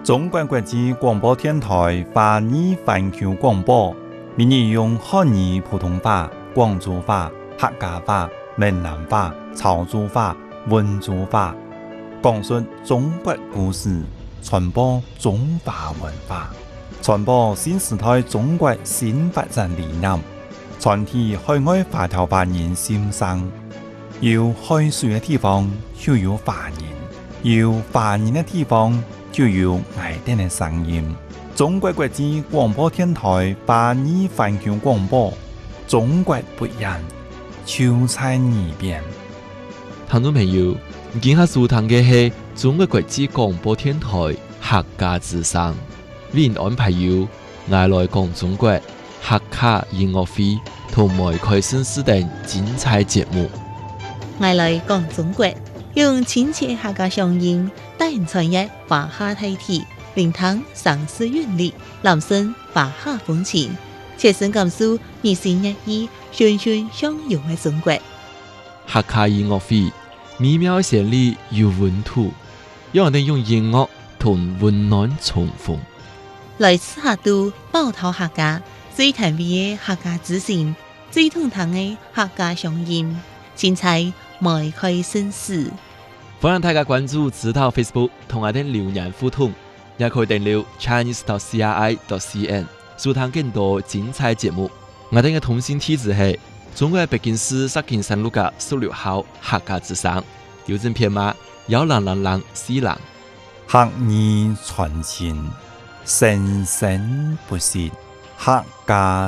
中国国际广播电台华语环球广播，每日用汉语普通话、广州话、客家话、闽南话、潮州话、温州话，讲述中国故事，传播中华文化，传播新时代中国新发展理念，传递海外华侨华人心声。有海水的地方就有华人，有华人的地方就有爱丁的声音。中国国际广播电台华语环球广播，中国不一样，就在耳边。 听众朋友，今下收听的是中国国际广播电台客家之声，为您安排有爱来讲中国客家音乐会同埋开心事等精彩节目。 爱来讲中国，用亲切客家乡音带人传阅华夏大体，聆听上世韵律，揽声华夏风情，切身感受日新月异、循循相融的中国。 客家音乐会美妙旋律有温度，让我哋用音乐同温暖重逢。 来自客都包头客家最甜美的客家之声，最通透的客家乡音，精彩迈开心事。 欢迎大家关注指导 Facebook 同我哋留言互动，也可以订阅 chinese.cri.cn 收聽更多精彩節目。我哋嘅通訊地址係中國北京市石景山路嘅16號客家之聲，郵政編碼10004 客語傳情，生生不息，客家